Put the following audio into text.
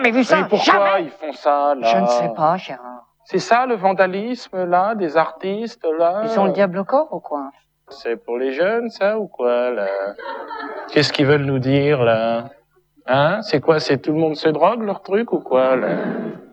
jamais vu ça. Mais pourquoi jamais. ils font ça, là? Je ne sais pas, Gérard. C'est ça, le vandalisme, là, des artistes, là? Ils ont le diable au corps ou quoi? C'est pour les jeunes, ça, ou quoi, là? Qu'est-ce qu'ils veulent nous dire, là? Hein? C'est quoi? C'est tout le monde se drogue, leur truc, ou quoi, là?